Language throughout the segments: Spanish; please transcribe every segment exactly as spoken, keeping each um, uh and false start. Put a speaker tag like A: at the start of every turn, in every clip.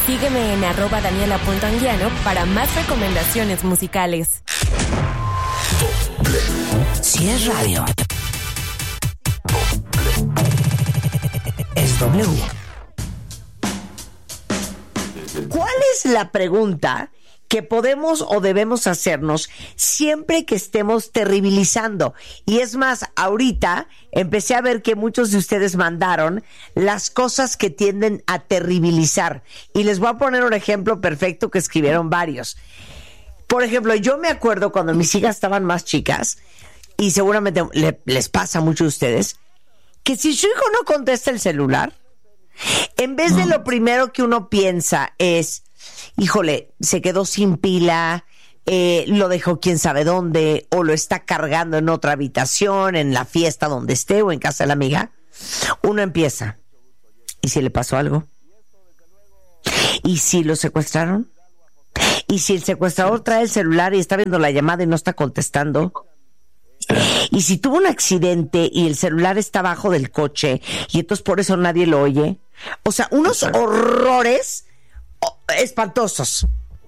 A: Sígueme en arroba daniela punto anguiano para más recomendaciones musicales.
B: Si es radio, es W. ¿Cuál es la pregunta que podemos o debemos hacernos siempre que estemos terribilizando? Y es más, ahorita empecé a ver que muchos de ustedes mandaron las cosas que tienden a terribilizar. Y les voy a poner un ejemplo perfecto que escribieron varios. Por ejemplo, yo me acuerdo cuando mis hijas estaban más chicas, y seguramente le, les pasa a muchos de ustedes, que si su hijo no contesta el celular, en vez de lo primero que uno piensa es, híjole, se quedó sin pila, eh, lo dejó quién sabe dónde, o lo está cargando en otra habitación, en la fiesta donde esté, o en casa de la amiga, uno empieza, ¿y si le pasó algo? ¿Y si lo secuestraron? ¿Y si el secuestrador trae el celular y está viendo la llamada y no está contestando? ¿Y si tuvo un accidente y el celular está abajo del coche y entonces por eso nadie lo oye? O sea, unos horrores espantosos.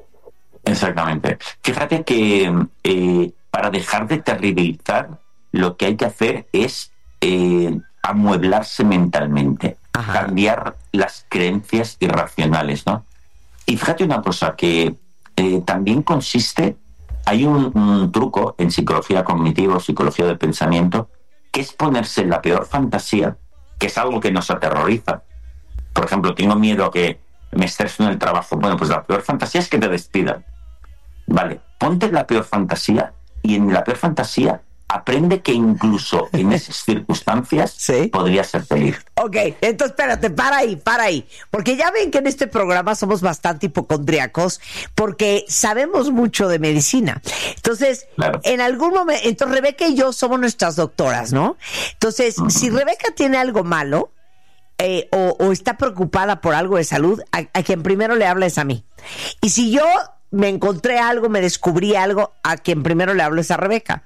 C: Exactamente. Fíjate que eh, para dejar de terribilizar, lo que hay que hacer es eh, amueblarse mentalmente, Ajá. cambiar las creencias irracionales, ¿no? Y fíjate una cosa, que eh, también consiste, hay un, un truco en psicología cognitiva o psicología del pensamiento, que es ponerse en la peor fantasía, que es algo que nos aterroriza. Por ejemplo, tengo miedo a que me estreso en el trabajo. Bueno, pues la peor fantasía es que te despidan. Vale, ponte en la peor fantasía y en la peor fantasía aprende que incluso en esas circunstancias ¿Sí? podrías ser feliz.
B: Ok, entonces espérate, para ahí, para ahí. Porque ya ven que en este programa somos bastante hipocondríacos porque sabemos mucho de medicina. Entonces, claro. en algún momento, entonces Rebeca y yo somos nuestras doctoras, ¿no? Entonces, uh-huh. si Rebeca tiene algo malo eh, o, o está preocupada por algo de salud, a, a quien primero le habla es a mí. Y si yo me encontré algo, me descubrí algo, a quien primero le hablo es a Rebeca.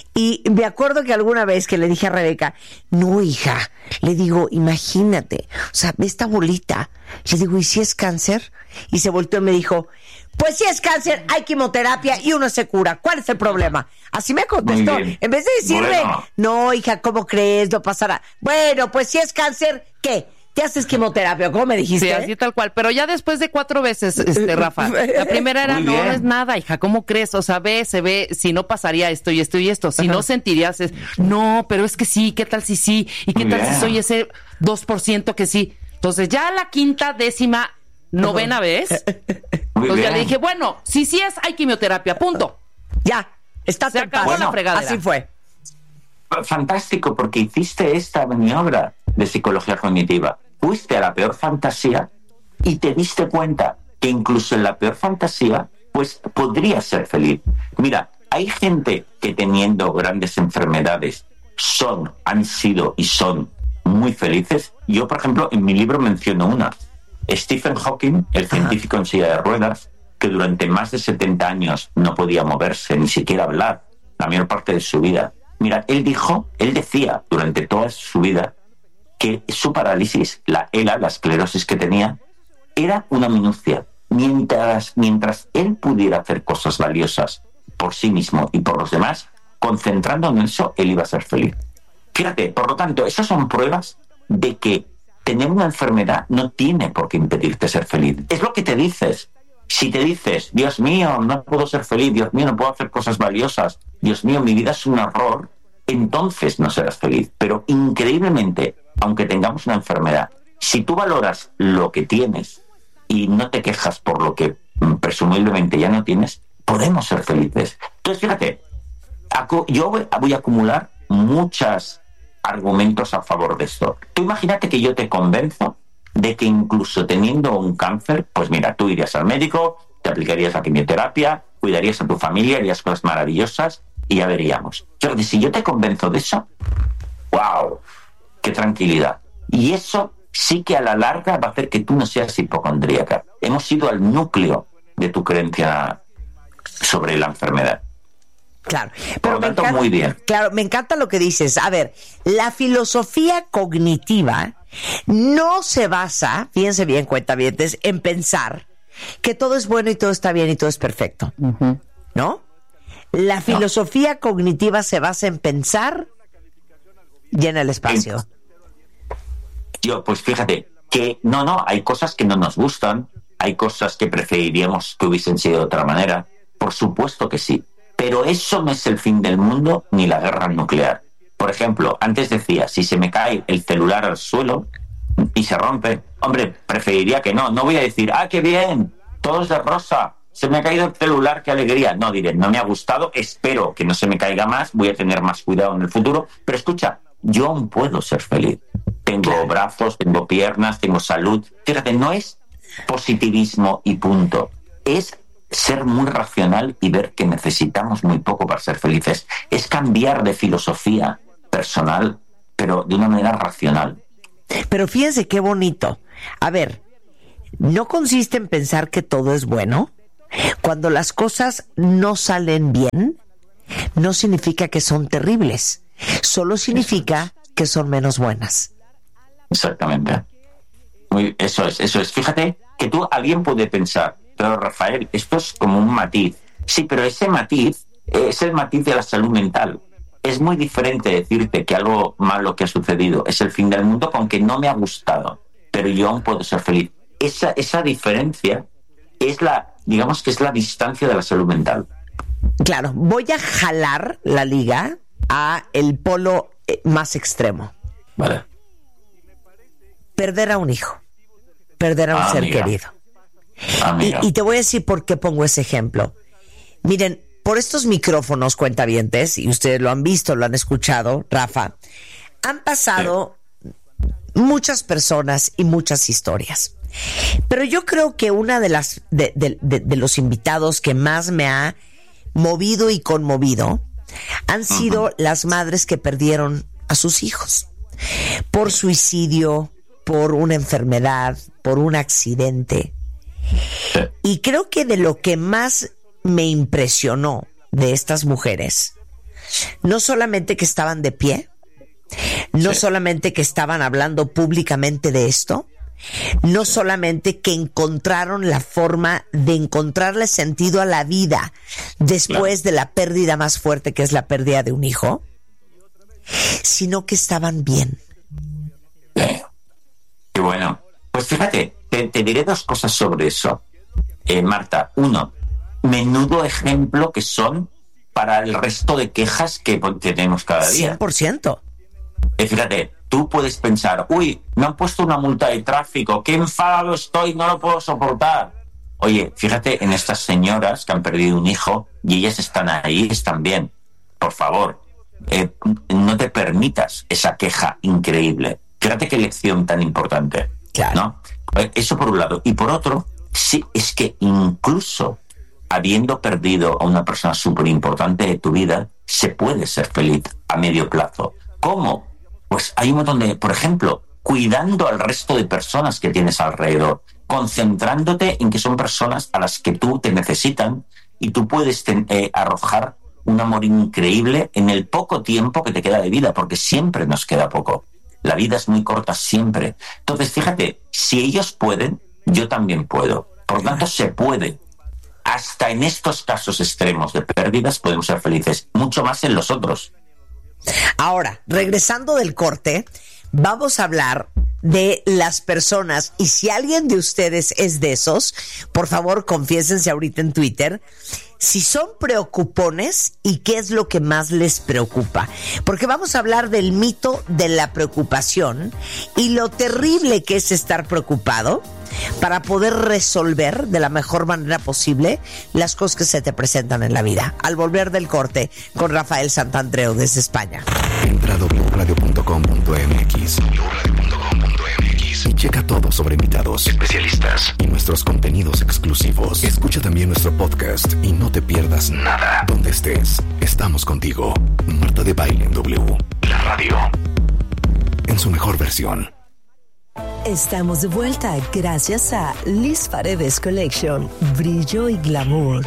B: Y me acuerdo que alguna vez que le dije a Rebeca, no, hija, le digo, imagínate, o sea, ve esta bolita. Le digo, ¿y si es cáncer? Y se volteó y me dijo, pues si es cáncer, hay quimioterapia y uno se cura. ¿Cuál es el problema? Así me contestó. En vez de decirle, bueno. no, hija, ¿cómo crees? No pasará. Bueno, pues si es cáncer, ¿qué? ¿Te haces quimioterapia? ¿Cómo me dijiste?
D: Sí, así tal cual. Pero ya después de cuatro veces, este, Rafa. La primera era, no, no es nada, hija, ¿cómo crees? O sea, ve, se ve, si no pasaría esto y esto y esto. Si Ajá. no sentirías, es, no, pero es que sí, ¿qué tal si sí? ¿Y qué Muy tal bien. si soy ese dos por ciento que sí? Entonces, ya la quinta, décima, novena vez, Muy entonces bien. ya le dije, bueno, si sí es, hay quimioterapia, punto.
B: Ya, está
D: Se acabó bueno, la fregadera.
B: Así fue.
C: Fantástico, porque hiciste esta maniobra de psicología cognitiva. Fuiste a la peor fantasía y te diste cuenta que incluso en la peor fantasía, pues podrías ser feliz. Mira, hay gente que teniendo grandes enfermedades son, han sido y son muy felices. Yo, por ejemplo, en mi libro menciono una. Stephen Hawking, el científico en silla de ruedas, que durante más de setenta años no podía moverse, ni siquiera hablar, la mayor parte de su vida. Mira, él dijo, él decía durante toda su vida que su parálisis, la E L A, la esclerosis que tenía, era una minucia. Mientras, mientras él pudiera hacer cosas valiosas por sí mismo y por los demás, concentrando en eso, él iba a ser feliz. Fíjate, por lo tanto, esas son pruebas de que tener una enfermedad no tiene por qué impedirte ser feliz. Es lo que te dices. Si te dices, Dios mío, no puedo ser feliz, Dios mío, no puedo hacer cosas valiosas, Dios mío, mi vida es un error, entonces no serás feliz. Pero increíblemente, aunque tengamos una enfermedad, si tú valoras lo que tienes y no te quejas por lo que presumiblemente ya no tienes, podemos ser felices. Entonces, fíjate, yo voy a acumular muchos argumentos a favor de esto. Tú imagínate que yo te convenzo de que incluso teniendo un cáncer, pues mira, tú irías al médico, te aplicarías la quimioterapia, cuidarías a tu familia, harías cosas maravillosas y ya veríamos. Pero si yo te convenzo de eso, ¡wow! ¡Qué tranquilidad! Y eso sí que a la larga va a hacer que tú no seas hipocondríaca. Hemos ido al núcleo de tu creencia sobre la enfermedad.
B: Claro,
C: Por
B: pero
C: lo
B: me
C: tanto,
B: encanta,
C: muy bien.
B: Claro, me encanta lo que dices. A ver, la filosofía cognitiva no se basa, fíjense bien, cuentavientes, en pensar que todo es bueno y todo está bien y todo es perfecto. Uh-huh. ¿No? La no. filosofía cognitiva se basa en pensar, llena el espacio.
C: Yo, pues fíjate, que no, no, hay cosas que no nos gustan, hay cosas que preferiríamos que hubiesen sido de otra manera, por supuesto que sí, pero eso no es el fin del mundo ni la guerra nuclear. Por ejemplo, antes decía, si se me cae el celular al suelo y se rompe, hombre, preferiría que no, no voy a decir, ah, qué bien, todo es de rosa, se me ha caído el celular, qué alegría. No, diré, no me ha gustado, espero que no se me caiga más, voy a tener más cuidado en el futuro, pero escucha, yo aún puedo ser feliz. Tengo brazos, tengo piernas, tengo salud. Fíjate, no es positivismo y punto. Es ser muy racional y ver que necesitamos muy poco para ser felices. Es cambiar de filosofía personal, pero de una manera racional.
B: Pero fíjense qué bonito. A ver, ¿no consiste en pensar que todo es bueno? Cuando las cosas no salen bien, no significa que son terribles. Solo significa que son menos buenas.
C: Exactamente. Muy, eso es, eso es. Fíjate que tú, alguien puede pensar, pero Rafael, esto es como un matiz. Sí, pero ese matiz es el matiz de la salud mental. Es muy diferente decirte que algo malo que ha sucedido es el fin del mundo con que no me ha gustado, pero yo aún puedo ser feliz. Esa, esa diferencia es la, digamos que es la distancia de la salud mental.
B: Claro, voy a jalar la liga a el polo más extremo.
C: Vale.
B: Perder a un hijo, perder a un ah, ser amiga. querido. Y, y te voy a decir por qué pongo ese ejemplo. Miren, por estos micrófonos, cuentavientes, y ustedes lo han visto, lo han escuchado, Rafa, han pasado sí. muchas personas y muchas historias. Pero yo creo que una de las de, de, de, de los invitados que más me ha movido y conmovido han sido uh-huh. las madres que perdieron a sus hijos por suicidio, por una enfermedad, por un accidente. Y creo que de lo que más me impresionó de estas mujeres, no solamente que estaban de pie, no sí. solamente que estaban hablando públicamente de esto, no solamente que encontraron la forma de encontrarle sentido a la vida después claro. de la pérdida más fuerte, que es la pérdida de un hijo, sino que estaban bien.
C: Eh, qué bueno. Pues fíjate, te, te diré dos cosas sobre eso, eh, Marta. Uno, menudo ejemplo que son para el resto de quejas que tenemos cada día.
B: cien por ciento.
C: Eh, fíjate, tú puedes pensar, uy, me han puesto una multa de tráfico, qué enfadado estoy, no lo puedo soportar. Oye, fíjate en estas señoras que han perdido un hijo y ellas están ahí, están bien. Por favor, eh, no te permitas esa queja increíble. Fíjate qué lección tan importante, claro. ¿no? Eso por un lado. Y por otro, sí, es que incluso habiendo perdido a una persona súper importante de tu vida, se puede ser feliz a medio plazo. ¿Cómo? Pues hay un montón de, por ejemplo, cuidando al resto de personas que tienes alrededor, concentrándote en que son personas a las que tú te necesitan y tú puedes ten, eh, arrojar un amor increíble en el poco tiempo que te queda de vida, porque siempre nos queda poco. La vida es muy corta siempre. Entonces, fíjate, si ellos pueden, yo también puedo. Por lo tanto, se puede. Hasta en estos casos extremos de pérdidas podemos ser felices, mucho más en los otros.
B: Ahora, regresando del corte, vamos a hablar de las personas, y si alguien de ustedes es de esos, por favor, confiésense ahorita en Twitter, si son preocupones y qué es lo que más les preocupa. Porque vamos a hablar del mito de la preocupación y lo terrible que es estar preocupado para poder resolver de la mejor manera posible las cosas que se te presentan en la vida. Al volver del corte con Rafael Santandreu desde España.
E: Entra a doble u radio punto com punto m x y checa todo sobre invitados, especialistas y nuestros contenidos exclusivos. Escucha también nuestro podcast y no te pierdas nada. Donde estés, estamos contigo. Marta de Baile en W, la radio, en su mejor versión.
F: Estamos de vuelta gracias a Liz Paredes Collection, brillo y glamour.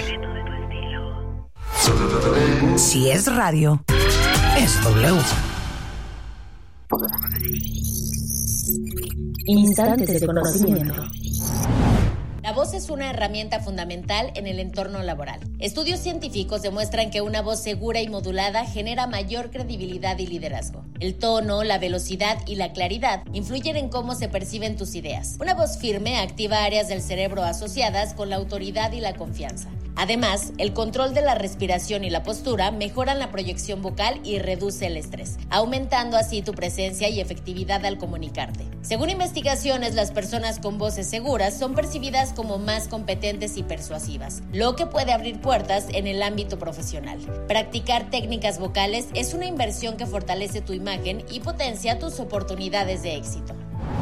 B: Si es radio, es W.
G: Instantes de conocimiento.
H: La voz es una herramienta fundamental en el entorno laboral. Estudios científicos demuestran que una voz segura y modulada genera mayor credibilidad y liderazgo. El tono, la velocidad y la claridad influyen en cómo se perciben tus ideas. Una voz firme activa áreas del cerebro asociadas con la autoridad y la confianza. Además, el control de la respiración y la postura mejoran la proyección vocal y reduce el estrés, aumentando así tu presencia y efectividad al comunicarte. Según investigaciones, las personas con voces seguras son percibidas como más competentes y persuasivas, lo que puede abrir puertas en el ámbito profesional. Practicar técnicas vocales es una inversión que fortalece tu imagen y potencia tus oportunidades de éxito.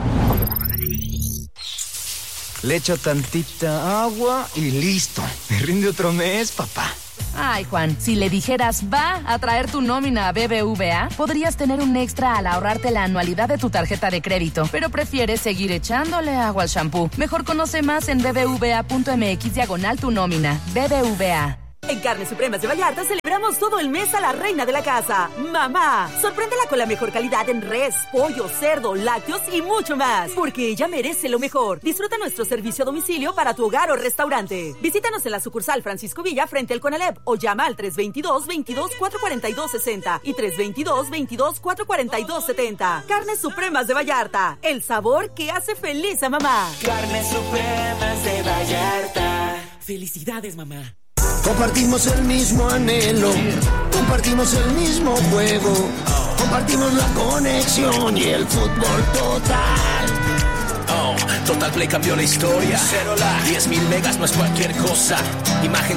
I: Le echo tantita agua y listo. Me rinde otro mes, papá.
J: Ay, Juan, si le dijeras va a traer tu nómina a B B V A, podrías tener un extra al ahorrarte la anualidad de tu tarjeta de crédito, pero prefieres seguir echándole agua al shampoo. Mejor conoce más en bbva.mx diagonal tu nómina. B B V A.
K: En Carnes Supremas de Vallarta celebramos todo el mes a la reina de la casa, mamá. Sorpréndela con la mejor calidad en res, pollo, cerdo, lácteos y mucho más, porque ella merece lo mejor. Disfruta nuestro servicio a domicilio para tu hogar o restaurante. Visítanos en la sucursal Francisco Villa frente al Conalep o llama al tres veintidós, veintidós, cuatrocientos cuarenta y dos, sesenta y tres veintidós, veintidós, cuatrocientos cuarenta y dos, setenta. Carnes Supremas de Vallarta, el sabor que hace feliz a mamá.
L: Carnes Supremas de Vallarta. Felicidades, mamá.
M: Compartimos el mismo anhelo, compartimos el mismo juego, compartimos la conexión y el fútbol total.
N: Oh, Total Play cambió la historia. Cero la diez mil megas no es cualquier cosa. Imagen